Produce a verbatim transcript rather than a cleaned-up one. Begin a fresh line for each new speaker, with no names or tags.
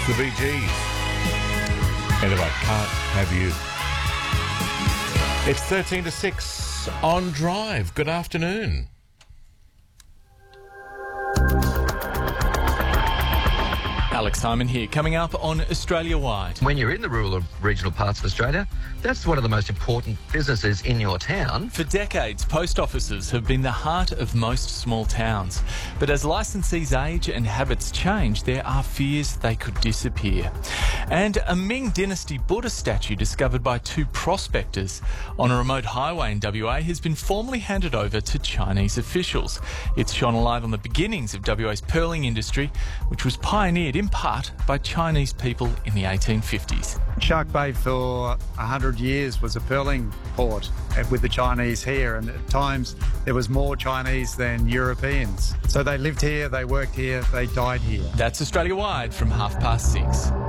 the Bee Gees. And if I can't have you. It's thirteen to six on Drive. Good afternoon.
Alex Simon here, coming up on Australia-wide.
When you're in the rural or regional parts of Australia, that's one of the most important businesses in your town.
For decades, post offices have been the heart of most small towns. But as licensees age and habits change, there are fears they could disappear. And a Ming Dynasty Buddha statue discovered by two prospectors on a remote highway in W A has been formally handed over to Chinese officials. It's shone a light on the beginnings of W A's pearling industry, which was pioneered in part by Chinese people in the eighteen fifties.
Shark Bay for one hundred years was a pearling port with the Chinese here, and at times there was more Chinese than Europeans. So they lived here, they worked here, they died here.
That's Australia-wide from half past six.